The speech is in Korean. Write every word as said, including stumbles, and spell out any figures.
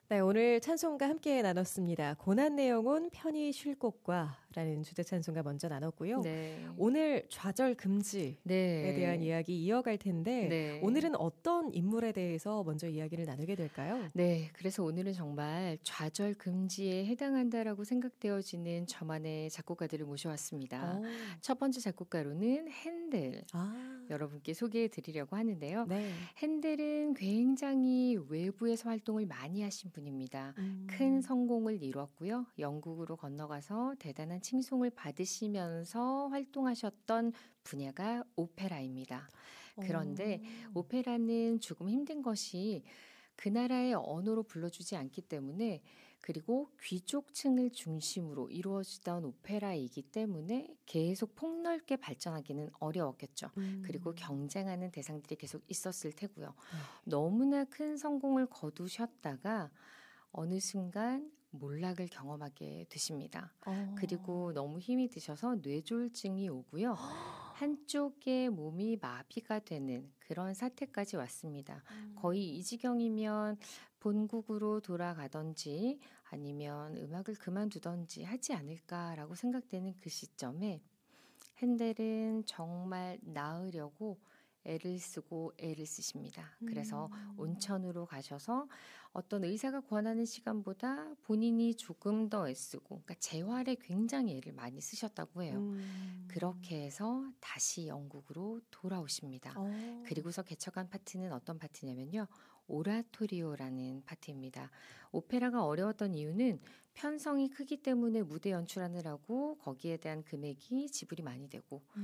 네, 오늘 찬송가 함께 나눴습니다. 고난 내용은 편히 쉴 곳과 라는 주제 찬송가 먼저 나눴고요. 네. 오늘 좌절 금지에 네. 대한 이야기 이어갈 텐데 네. 오늘은 어떤 인물에 대해서 먼저 이야기를 나누게 될까요? 네, 그래서 오늘은 정말 좌절 금지에 해당한다라고 생각되어지는 저만의 작곡가들을 모셔왔습니다. 오. 첫 번째 작곡가로는 핸델. 아. 여러분께 소개해 드리려고 하는데요. 네. 핸델은 굉장히 외부에서 활동을 많이 하신 분입니다. 음. 큰 성공을 이뤘고요. 영국으로 건너가서 대단한 칭송을 받으시면서 활동하셨던 분야가 오페라입니다. 그런데 오. 오페라는 조금 힘든 것이 그 나라의 언어로 불러주지 않기 때문에 그리고 귀족층을 중심으로 이루어지던 오페라이기 때문에 계속 폭넓게 발전하기는 어려웠겠죠. 음. 그리고 경쟁하는 대상들이 계속 있었을 테고요. 네. 너무나 큰 성공을 거두셨다가 어느 순간 몰락을 경험하게 되십니다. 어. 그리고 너무 힘이 드셔서 뇌졸중이 오고요. 한쪽의 몸이 마비가 되는 그런 사태까지 왔습니다. 음. 거의 이 지경이면 본국으로 돌아가던지 아니면 음악을 그만두던지 하지 않을까라고 생각되는 그 시점에 핸델은 정말 나으려고 애를 쓰고 애를 쓰십니다. 그래서 음. 온천으로 가셔서 어떤 의사가 권하는 시간보다 본인이 조금 더 애쓰고 그러니까 재활에 굉장히 애를 많이 쓰셨다고 해요. 음. 그렇게 해서 다시 영국으로 돌아오십니다. 어. 그리고서 개척한 파트는 어떤 파트냐면요. 오라토리오라는 파트입니다. 오페라가 어려웠던 이유는 편성이 크기 때문에 무대 연출하느라고 거기에 대한 금액이 지불이 많이 되고